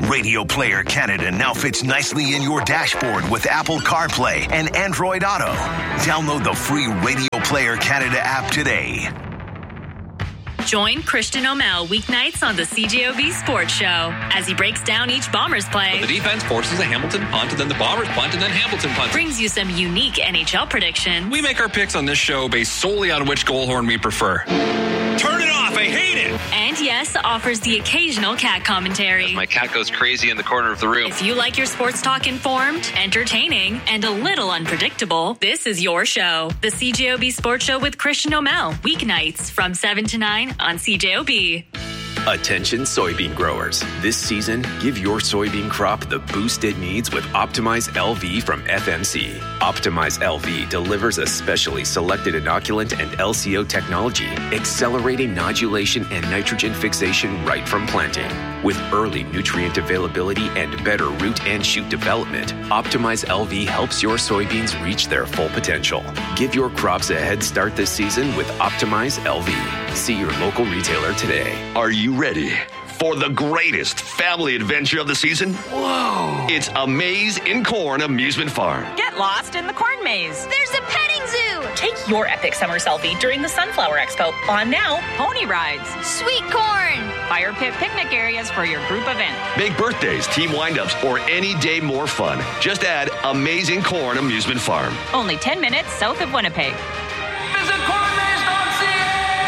Radio Player Canada now fits nicely in your dashboard with Apple CarPlay and Android Auto. Download the free Radio Player Canada app today. Join Christian O'Mell weeknights on the CJOB Sports Show as he breaks down each Bombers play. The defense forces a Hamilton punt, and then the Bombers punt, and then Hamilton punt. Brings you some unique NHL predictions. We make our picks on this show based solely on which goal horn we prefer. Turn it off, I hate it! And yes, offers the occasional cat commentary. My cat goes crazy in the corner of the room. If you like your sports talk informed, entertaining, and a little unpredictable, this is your show. The CJOB Sports Show with Christian O'Mell. Weeknights from 7 to 9 on CJOB. Attention soybean growers. This season, give your soybean crop the boost it needs with Optimize LV from FMC. Optimize LV delivers a specially selected inoculant and LCO technology, accelerating nodulation and nitrogen fixation right from planting. With early nutrient availability and better root and shoot development, Optimize LV helps your soybeans reach their full potential. Give your crops a head start this season with Optimize LV. See your local retailer today. Are you ready for the greatest family adventure of the season? Whoa! It's A Maze in Corn Amusement Farm. Get lost in the corn maze. There's a petting zoo. Take your epic summer selfie during the Sunflower Expo. On now, pony rides, sweet corn, fire pit picnic areas for your group event. Big birthdays, team windups, or any day more fun. Just add Amazing Corn Amusement Farm. Only 10 minutes south of Winnipeg. Visit cornmaze.ca!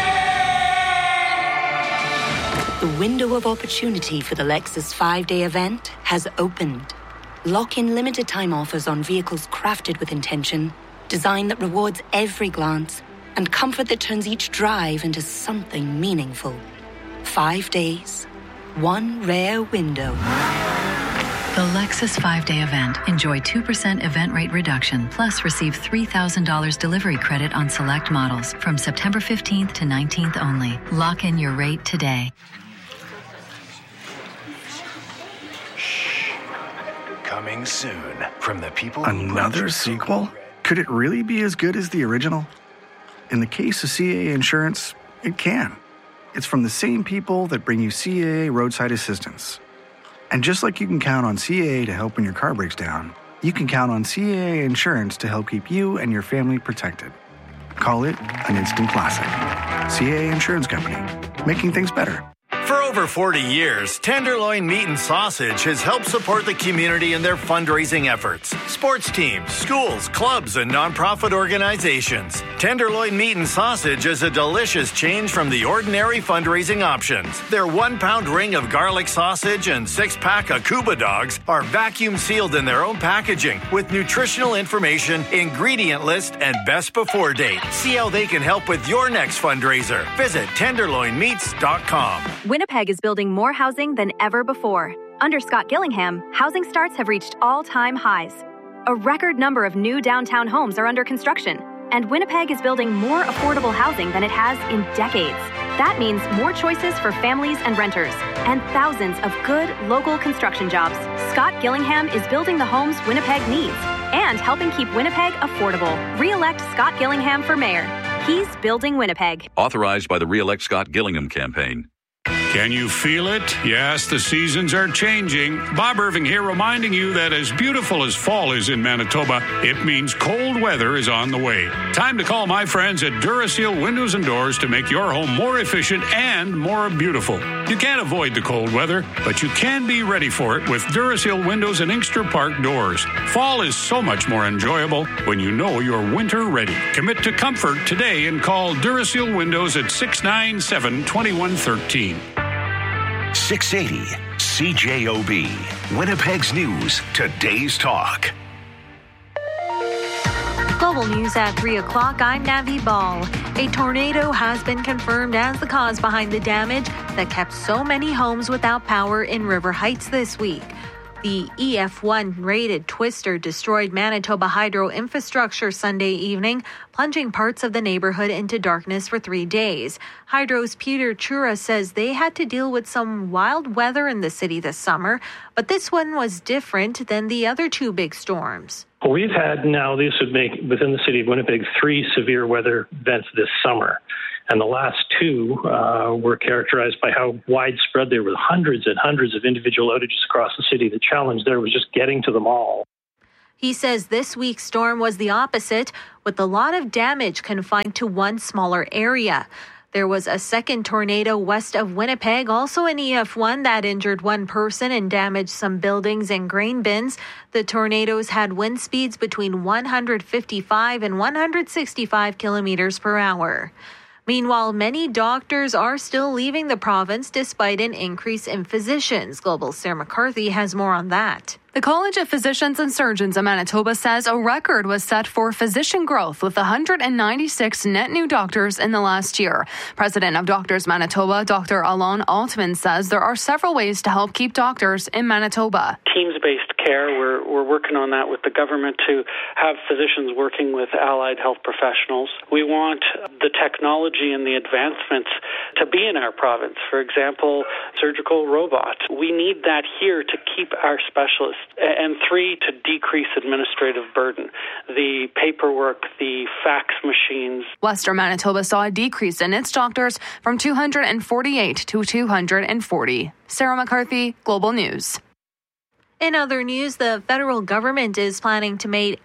The window of opportunity for the Lexus 5-day event has opened. Lock in limited time offers on vehicles crafted with intention, design that rewards every glance, and comfort that turns each drive into something meaningful. 5 days, one rare window. The Lexus 5-day event. Enjoy 2% event rate reduction, plus receive $3,000 delivery credit on select models from September 15th to 19th only. Lock in your rate today. Coming soon from the people. Another sequel? Could it really be as good as the original? In the case of CAA Insurance, it can. It's from the same people that bring you CAA Roadside Assistance. And just like you can count on CAA to help when your car breaks down, you can count on CAA Insurance to help keep you and your family protected. Call it an instant classic. CAA Insurance Company, making things better. For over 40 years, Tenderloin Meat and Sausage has helped support the community in their fundraising efforts. Sports teams, schools, clubs, and nonprofit organizations. Tenderloin Meat and Sausage is a delicious change from the ordinary fundraising options. Their 1-pound ring of garlic sausage and 6-pack of Cuba dogs are vacuum sealed in their own packaging with nutritional information, ingredient list, and best before date. See how they can help with your next fundraiser. Visit tenderloinmeats.com. Winnipeg is building more housing than ever before. Under Scott Gillingham, housing starts have reached all-time highs. A record number of new downtown homes are under construction, and Winnipeg is building more affordable housing than it has in decades. That means more choices for families and renters, and thousands of good local construction jobs. Scott Gillingham is building the homes Winnipeg needs and helping keep Winnipeg affordable. Re-elect Scott Gillingham for mayor. He's building Winnipeg. Authorized by the Re-elect Scott Gillingham campaign. Can you feel it? Yes, the seasons are changing. Bob Irving here reminding you that as beautiful as fall is in Manitoba, it means cold weather is on the way. Time to call my friends at Duraseal Windows and Doors to make your home more efficient and more beautiful. You can't avoid the cold weather, but you can be ready for it with Duraseal Windows and Inkster Park doors. Fall is so much more enjoyable when you know you're winter ready. Commit to comfort today and call Duraseal Windows at 697-2113. 680 CJOB, Winnipeg's News, Today's Talk. Global News at 3 o'clock, I'm Navi Ball. A tornado has been confirmed as the cause behind the damage that kept so many homes without power in River Heights this week. The EF1 rated twister destroyed Manitoba Hydro infrastructure Sunday evening, plunging parts of the neighborhood into darkness for 3 days. Hydro's Peter Chura says they had to deal with some wild weather in the city this summer, but this one was different than the other two big storms. Well, we've had now, this would make within the city of Winnipeg 3 severe weather events this summer. And the last two were characterized by how widespread they were, hundreds and hundreds of individual outages across the city. The challenge there was just getting to them all. He says this week's storm was the opposite, with a lot of damage confined to one smaller area. There was a second tornado west of Winnipeg, also an EF1 that injured one person and damaged some buildings and grain bins. The tornadoes had wind speeds between 155 and 165 kilometers per hour. Meanwhile, many doctors are still leaving the province despite an increase in physicians. Global's Sarah McCarthy has more on that. The College of Physicians and Surgeons of Manitoba says a record was set for physician growth with 196 net new doctors in the last year. President of Doctors Manitoba, Dr. Alon Altman, says there are several ways to help keep doctors in Manitoba. Teams-based care, we're working on that with the government to have physicians working with allied health professionals. We want the technology and the advancements to be in our province. For example, surgical robots. We need that here to keep our specialists. And 3, to decrease administrative burden, the paperwork, the fax machines. Western Manitoba saw a decrease in its doctors from 248 to 240. Sarah McCarthy, Global News. In other news, the federal government is planning to make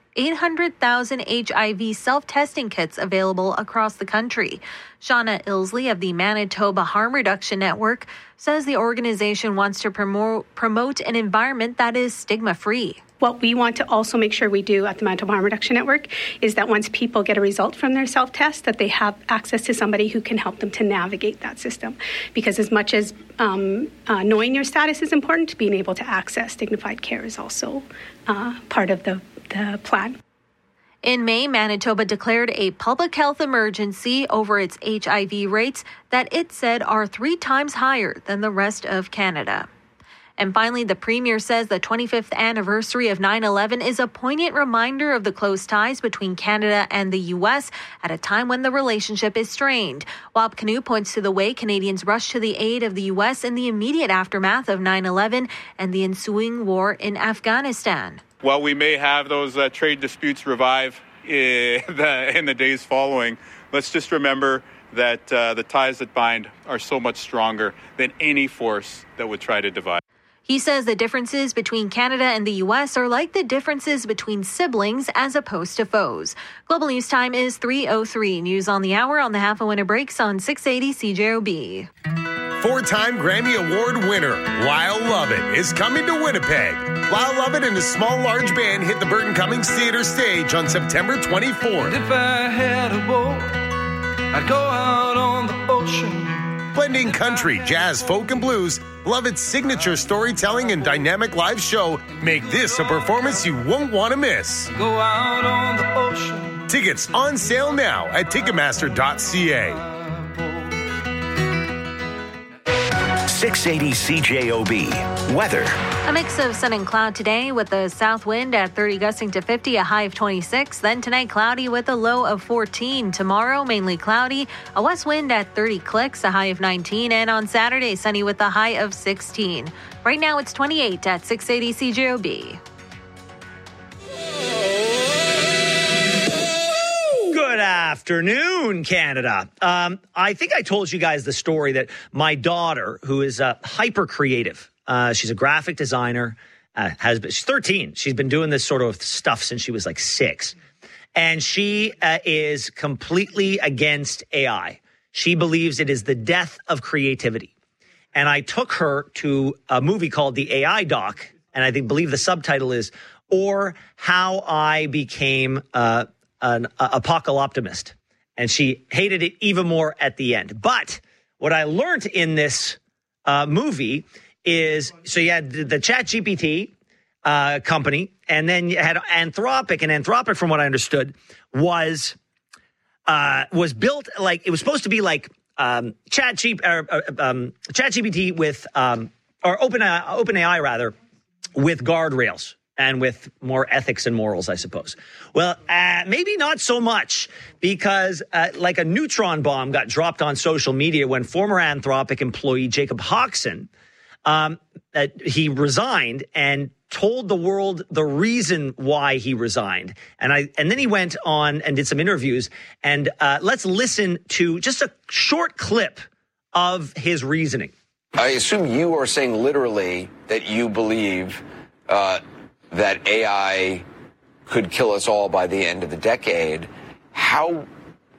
800,000 HIV self-testing kits available across the country. Shauna Ilsley of the Manitoba Harm Reduction Network says the organization wants to promote an environment that is stigma-free. What we want to also make sure we do at the Manitoba Harm Reduction Network is that once people get a result from their self-test, that they have access to somebody who can help them to navigate that system. Because as much as knowing your status is important, being able to access dignified care is also part of the plan. In May, Manitoba declared a public health emergency over its HIV rates that it said are 3 times higher than the rest of Canada. And finally, the Premier says the 25th anniversary of 9/11 is a poignant reminder of the close ties between Canada and the U.S. at a time when the relationship is strained. Wab Kinew points to the way Canadians rushed to the aid of the U.S. in the immediate aftermath of 9/11 and the ensuing war in Afghanistan. While we may have those trade disputes revive in the days following, let's just remember that the ties that bind are so much stronger than any force that would try to divide. He says the differences between Canada and the U.S. are like the differences between siblings as opposed to foes. Global News Time is 3:03. News on the hour on the Half a Winter Breaks on 680 CJOB. 4-time Grammy Award winner Lyle Lovett is coming to Winnipeg. Lyle Lovett and his small large band hit the Burton Cummings Theatre stage on September 24th. If I had a boat, I'd go out on the ocean. Blending country, jazz, folk, and blues, Lovett's signature storytelling and dynamic live show make this a performance you won't want to miss. Go out on the ocean. Tickets on sale now at Ticketmaster.ca. 680 CJOB. Weather. A mix of sun and cloud today with a south wind at 30 gusting to 50, a high of 26. Then tonight, cloudy with a low of 14. Tomorrow, mainly cloudy, a west wind at 30 clicks, a high of 19. And on Saturday, sunny with a high of 16. Right now, it's 28 at 680 CJOB. Good afternoon, Canada. I think I told you guys the story that my daughter, who is hyper creative, she's a graphic designer, she's 13. She's been doing this sort of stuff since she was like 6. And she is completely against AI. She believes it is the death of creativity. And I took her to a movie called The AI Doc, and I believe the subtitle is Or How I Became an Apocalyptimist. And she hated it even more at the end. But what I learned in this movie is, so you had the ChatGPT company, and then you had Anthropic, and Anthropic, from what I understood, was built like, it was supposed to be like ChatGPT with, or OpenAI rather, with guardrails and with more ethics and morals, I suppose. Well, maybe not so much, because like a neutron bomb got dropped on social media when former Anthropic employee Jacob Hoxson, he resigned and told the world the reason why he resigned. And then he went on and did some interviews. And let's listen to just a short clip of his reasoning. I assume you are saying literally that you believe that AI could kill us all by the end of the decade. How